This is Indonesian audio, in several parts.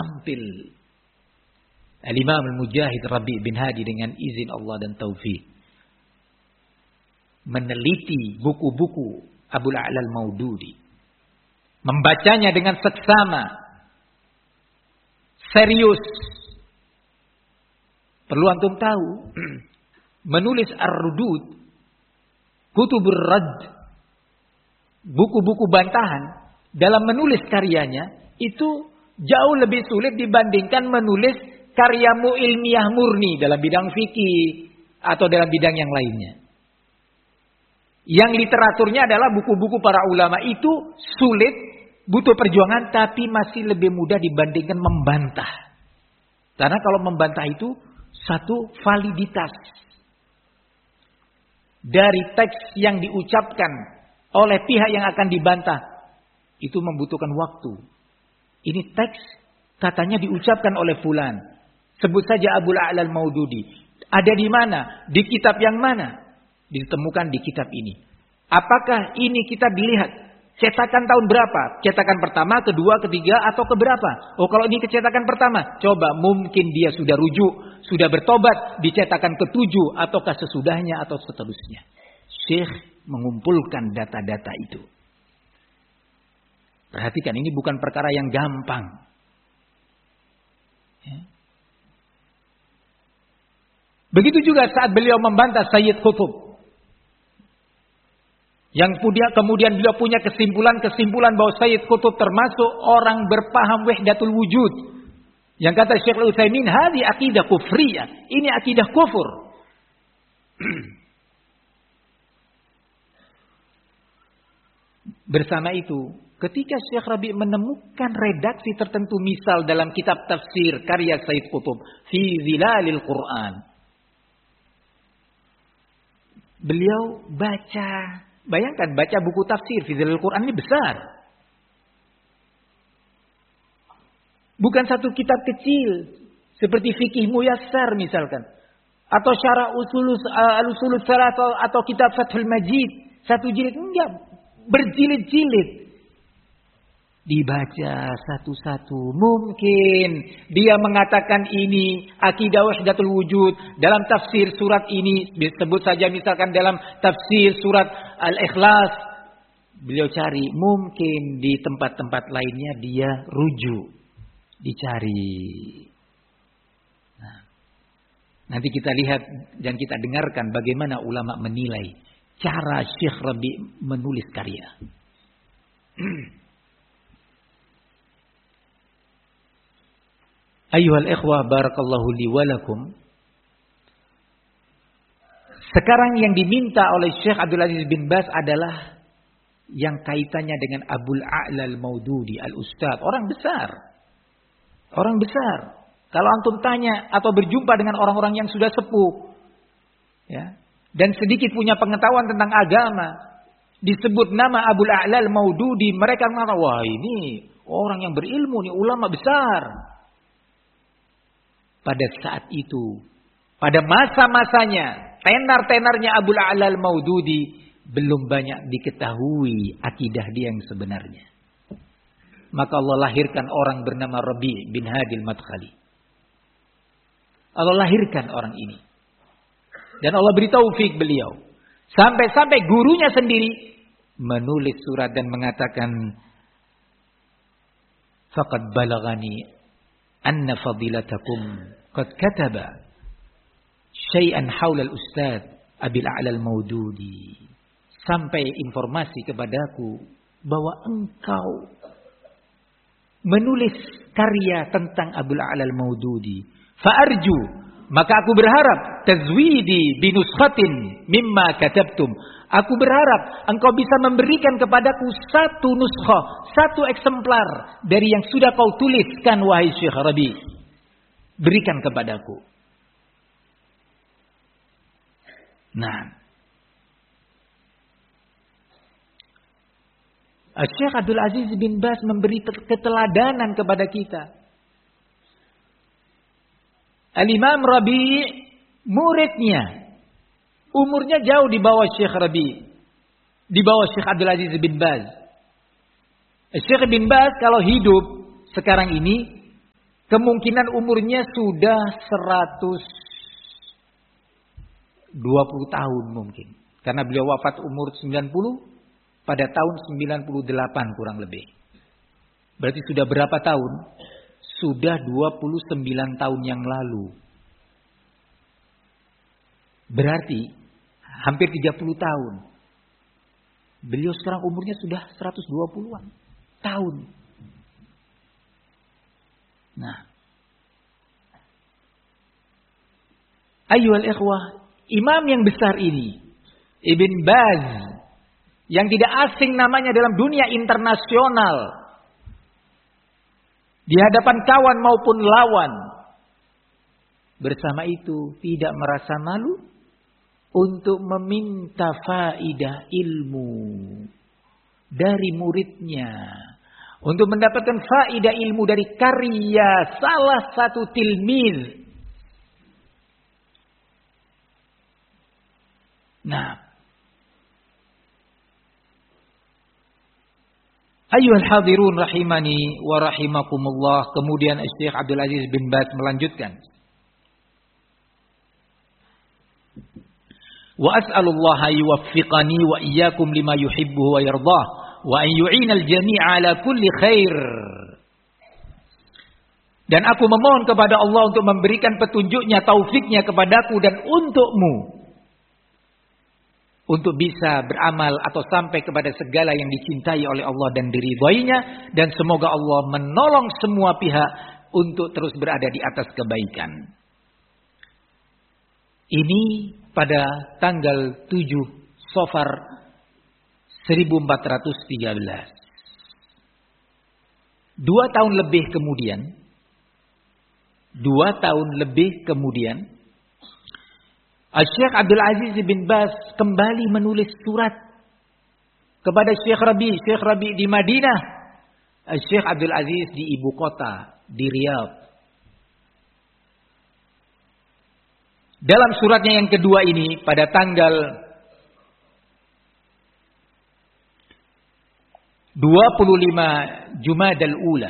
tampil Al-Imam Al-Mujahid Rabi' bin Hadi dengan izin Allah dan taufik meneliti buku-buku Abul A'la Al-Maududi, membacanya dengan seksama, serius. Perlu antum tahu, menulis Ar-Rudud, Kutubur Radd, buku-buku bantahan, dalam menulis karyanya itu jauh lebih sulit dibandingkan menulis karyamu ilmiah murni dalam bidang fikih atau dalam bidang yang lainnya. Yang literaturnya adalah buku-buku para ulama, itu sulit, butuh perjuangan, tapi masih lebih mudah dibandingkan membantah. Karena kalau membantah itu satu validitas dari teks yang diucapkan oleh pihak yang akan dibantah, itu membutuhkan waktu. Ini teks katanya diucapkan oleh fulan, sebut saja Abul A'la Al-Maududi. Ada di mana? Di kitab yang mana? Ditemukan di kitab ini. Apakah ini kita dilihat cetakan tahun berapa? Cetakan pertama, kedua, ketiga, atau keberapa? Oh, kalau ini cetakan pertama, coba mungkin dia sudah rujuk, sudah bertobat di cetakan ketujuh, ataukah sesudahnya atau seterusnya. Syekh mengumpulkan data-data itu. Perhatikan, ini bukan perkara yang gampang. Ya. Begitu juga saat beliau membantah Sayyid Qutb. Yang kemudian beliau punya kesimpulan bahwa Sayyid Qutb termasuk orang berpaham wahdatul wujud. Yang kata Syekh Al-Utsaimin, hadhi aqidah kufriyah. Ini akidah kufur. Bersama itu, ketika Syekh Rabi' menemukan redaksi tertentu, misal dalam kitab tafsir karya Sayyid Qutb, Fi Zilalil Quran, beliau baca. Bayangkan baca buku tafsir Fi Zilalil Quran ini besar. Bukan satu kitab kecil seperti Fikih Muyassar misalkan, atau Syarah Al-Usulul Tsalatsah atau kitab Fathul Majid, satu jilid, enggak, berjilid-jilid. Dibaca satu-satu. Mungkin dia mengatakan ini akidah wahdatul wujud dalam tafsir surat ini, disebut saja misalkan dalam tafsir surat Al-Ikhlas. Beliau cari, mungkin di tempat-tempat lainnya dia rujuk, dicari. Nah, nanti kita lihat dan kita dengarkan bagaimana ulama menilai cara Syekh Rabi' menulis karya. Ayyuhal ikhwah, barakallahu li wa lakum. Sekarang yang diminta oleh Syekh Abdul Aziz bin Baz adalah yang kaitannya dengan Abul A'la Al-Maududi, Al-Ustadz, orang besar. Orang besar. Kalau antum tanya atau berjumpa dengan orang-orang yang sudah sepuh, ya, dan sedikit punya pengetahuan tentang agama, disebut nama Abul A'la Al-Maududi, mereka mengatakan, wah ini orang yang berilmu, ini ulama besar. Pada saat itu, pada masa-masanya, tenar-tenarnya Abul A'la Al-Maududi, belum banyak diketahui akidah dia yang sebenarnya. Maka Allah lahirkan orang bernama Rabi' bin Hadi Al-Madkhali. Allah lahirkan orang ini. Dan Allah beri taufik beliau. Sampai-sampai gurunya sendiri menulis surat dan mengatakan, faqad balagani anna fadilatakum qad kataba syai'an haula al-ustadz Abil A'la Al-Maududi. Sampai informasi kepadaku bahwa engkau menulis karya tentang Abul A'la Al-Maududi. Fa'arju, maka aku berharap tazwidi binuskhatin mimma katabtum. Aku berharap engkau bisa memberikan kepadaku satu nuskhah, satu eksemplar dari yang sudah kau tuliskan, wahai Syekh Rabi'. Berikan kepadaku. Nah, Syekh Abdul Aziz bin Baz memberi keteladanan kepada kita. Al-Imam Rabi' muridnya, umurnya jauh di bawah Syekh Rabi', di bawah Syekh Abdul Aziz bin Baz. Syekh bin Baz kalau hidup sekarang ini kemungkinan umurnya sudah 120 tahun mungkin. Karena beliau wafat umur 90 pada tahun 98 kurang lebih. Berarti sudah berapa tahun? Sudah 29 tahun yang lalu. Berarti hampir 30 tahun. Beliau sekarang umurnya sudah 120-an tahun. Nah, ayyuhal ikhwah, imam yang besar ini, Ibn Baz, yang tidak asing namanya dalam dunia internasional, di hadapan kawan maupun lawan, bersama itu tidak merasa malu untuk meminta faidah ilmu dari muridnya, untuk mendapatkan faidah ilmu dari karya salah satu tilmiz. Nah, ayyuhal hadirun rahimani wa rahimakumullah. Kemudian Syekh Abdul Aziz bin Baz melanjutkan, wa as'alullaha yuwaffiqani wa iyyakum lima yuhibbu wa yardah wa an yu'inal jami'a ala kulli khair. Dan aku memohon kepada Allah untuk memberikan petunjuknya, taufiknya kepadaku dan untukmu, untuk bisa beramal atau sampai kepada segala yang dicintai oleh Allah dan diridhoinya, dan semoga Allah menolong semua pihak untuk terus berada di atas kebaikan. Ini pada tanggal 7 Safar 1413. 2 tahun lebih kemudian, Syekh Abdul Aziz bin Baz kembali menulis surat kepada Syekh Rabi di Madinah, Syekh Abdul Aziz di ibu kota, di Riyadh. Dalam suratnya yang kedua ini pada tanggal 25 Jumadal Ula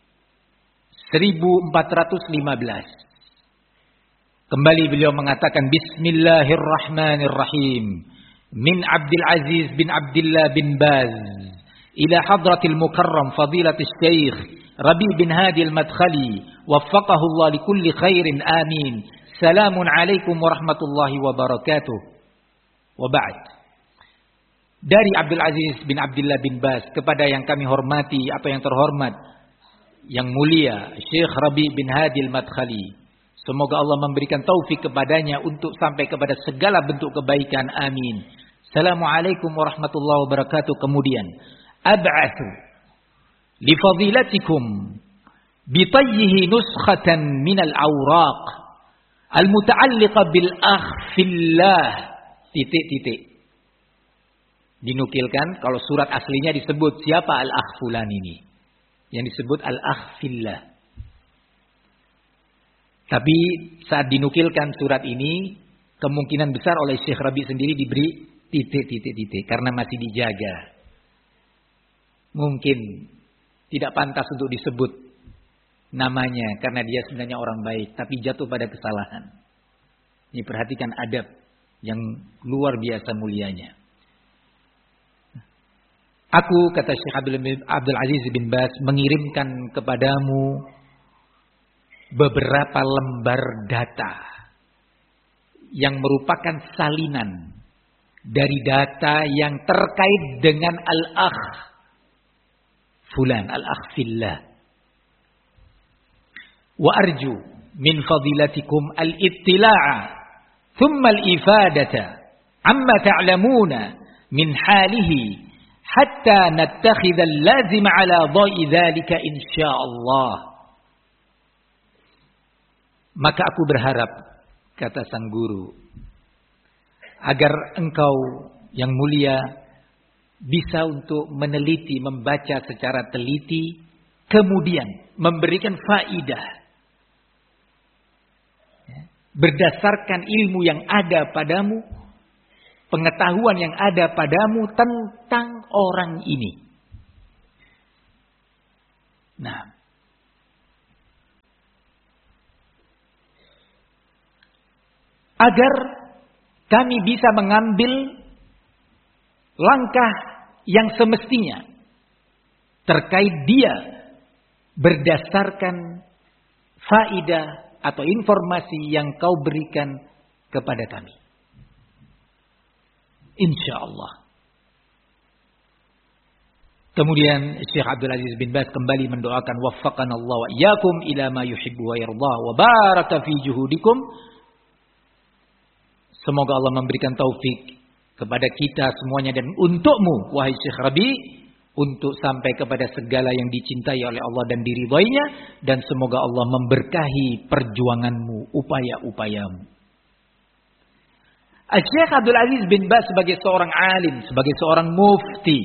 1415. Kembali beliau mengatakan, Bismillahirrahmanirrahim. Min Abdul Aziz bin Abdullah bin Baz ila hadratil mukarram fadilatis Syekh Rabi bin Hadi al-Madkhali waffaqahu Allah likulli khairin amin. Salamun alaikum warahmatullahi wabarakatuh. Wa ba'd. Dari Abdul Aziz bin Abdullah bin Baz kepada yang kami hormati atau yang terhormat, yang mulia Syekh Rabi bin Hadi al-Madkhali. Semoga Allah memberikan taufik kepadanya untuk sampai kepada segala bentuk kebaikan. Amin. Assalamualaikum warahmatullahi wabarakatuh. Kemudian, ab'athu li fadilatikum bitayyihi nuskhatan minal awraq al-muta'alliqa bil akh fillah. Dinukilkan kalau surat aslinya disebut siapa al-akh fulan ini. Yang disebut al-akh fillah. Tapi saat dinukilkan surat ini, kemungkinan besar oleh Syekh Rabi sendiri diberi titik. Karena masih dijaga. Mungkin tidak pantas untuk disebut namanya. Karena dia sebenarnya orang baik. Tapi jatuh pada kesalahan. Ini perhatikan adab yang luar biasa mulianya. Aku, kata Syekh Abdul Aziz bin Baz, mengirimkan kepadamu beberapa lembar data yang merupakan salinan dari data yang terkait dengan al-akh fulan, al-akh fillah. Wa arju min fadilatikum al-ittila'a thumma al-ifadata amma ta'lamuna min halihi hatta nattakhidha al-lazim ala dha'i dhalika insyaallah. Maka aku berharap, kata sang guru, agar engkau yang mulia bisa untuk meneliti, membaca secara teliti, kemudian memberikan faidah berdasarkan ilmu yang ada padamu, pengetahuan yang ada padamu tentang orang ini. Nah, agar kami bisa mengambil langkah yang semestinya terkait dia berdasarkan faedah atau informasi yang kau berikan kepada kami. Insyaallah. Kemudian Syekh Abdul Aziz bin Baz kembali mendoakan waffaqana Allah wa iyyakum ila ma yuhibbu wa yardah wa baraka fi juhudikum. Semoga Allah memberikan taufik kepada kita semuanya dan untukmu wahai Syekh Rabi untuk sampai kepada segala yang dicintai oleh Allah dan diridhoinya, dan semoga Allah memberkahi perjuanganmu, upaya-upayamu. Syekh Abdul Aziz bin Baz sebagai seorang alim, sebagai seorang mufti,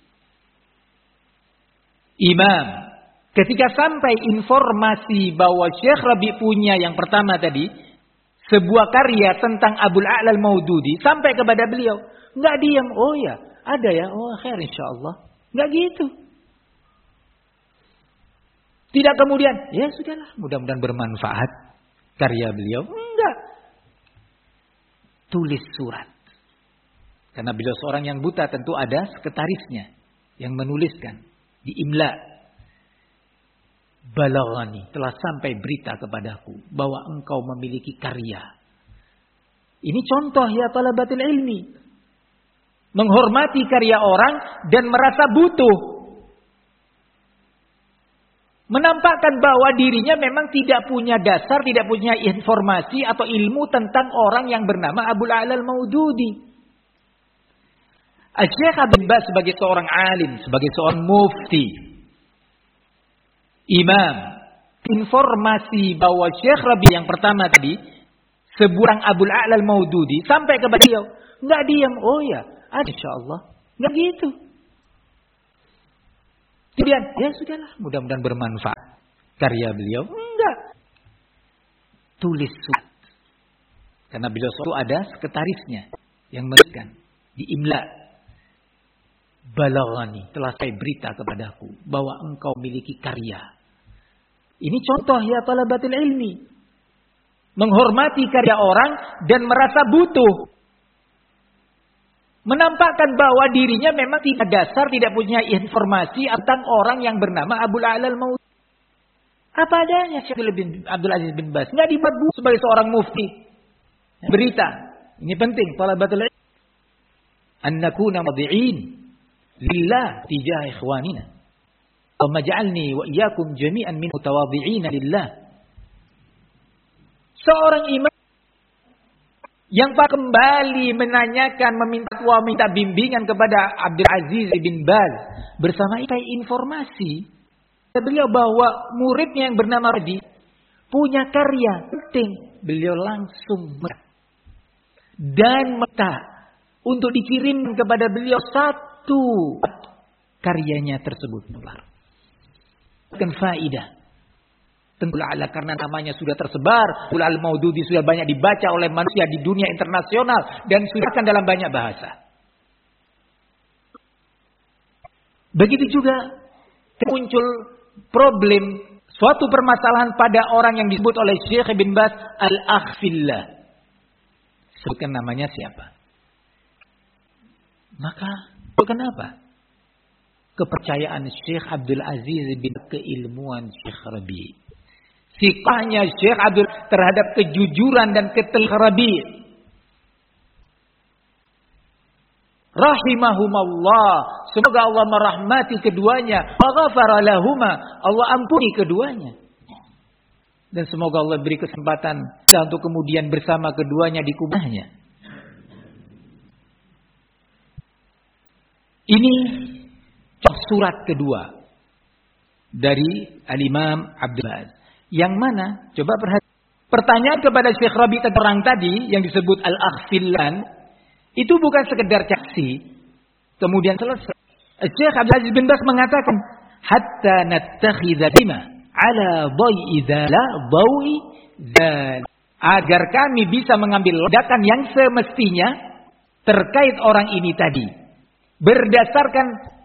imam, ketika sampai informasi bahwa Syekh Rabi punya yang pertama tadi sebuah karya tentang Abul A'la Al-Maududi, sampai kepada beliau, nggak diam. Oh ya, ada ya. Oh khair insyaallah. Nggak gitu. Tidak kemudian, ya sudahlah, mudah-mudahan bermanfaat karya beliau. Enggak. Tulis surat. Karena beliau seorang yang buta, tentu ada sekretarisnya yang menuliskan. Diimla. Balaghani, telah sampai berita kepadaku bahwa engkau memiliki karya. Ini contoh ya talabatul ilmi. Menghormati karya orang dan merasa butuh. Menampakkan bahwa dirinya memang tidak punya dasar, tidak punya informasi atau ilmu tentang orang yang bernama Abul A'la Al-Maududi. Syekh bin Baz sebagai seorang alim, sebagai seorang mufti, imam, informasi bahwa Syekh Rabi yang pertama tadi, seorang Abul A'la Al-Maududi, sampai kepada beliau. Nggak diam. Oh ya, insyaallah. Nggak gitu. Kemudian, ya sudahlah, mudah-mudahan bermanfaat karya beliau. Enggak. Tulis surat. Karena beliau itu ada sekretarisnya yang menuliskan. Diimla. Balaghani, telah saya berita kepadaku bahwa engkau memiliki karya. Ini contoh ya talabatul ilmi. Menghormati karya orang dan merasa butuh. Menampakkan bahwa dirinya memang tidak dasar, tidak punya informasi tentang orang yang bernama Abul A'la Al-Maududi. Apa adanya Syekh Abdul Aziz bin Baz. Nggak dibuat sebagai seorang mufti. Berita. Ini penting. Talabatul ilmi. An nakuna madi'in lillah tijah ikhwanina. Allahumma ja'alni wa iyyakum jami'an min mutawadhi'ina lillah. Seorang imam yang kembali menanyakan, meminta fatwa, minta bimbingan kepada Abdul Aziz bin Baz bersama informasi beliau bahwa muridnya yang bernama Radi punya karya penting. Beliau langsung dan minta untuk dikirim kepada beliau satu karyanya tersebut. Bukan faedah. Tentu ala karena namanya sudah tersebar, Abul A'la Al-Maududi sudah banyak dibaca oleh manusia di dunia internasional dan sudah kan dalam banyak bahasa. Begitu juga muncul problem, suatu permasalahan pada orang yang disebut oleh Syekh bin Baz al-akhfillah. Sebutkan namanya siapa? Maka kenapa? Kepercayaan Syekh Abdul Aziz bin keilmuan Syekh Rabi. Sikahnya Syekh Abdul terhadap kejujuran dan keteladanan Rabi. Rahimahumallah. Semoga Allah merahmati keduanya. Wa ghafara lahuma. Allah ampuni keduanya. Dan semoga Allah beri kesempatan untuk kemudian bersama keduanya di kubahnya. Ini surat kedua dari Al-Imam Abdul Aziz. Yang mana? Coba perhatikan. Pertanyaan kepada Syekh Rabi orang tadi yang disebut Al-Akhfilan itu bukan sekedar caksi. Kemudian selesai. Syekh Abdul Aziz bin Baz mengatakan, hatta nattakhidha bima ala dhai'i dzala dhawi dzal. Agar kami bisa mengambil tindakan yang semestinya terkait orang ini tadi. Berdasarkan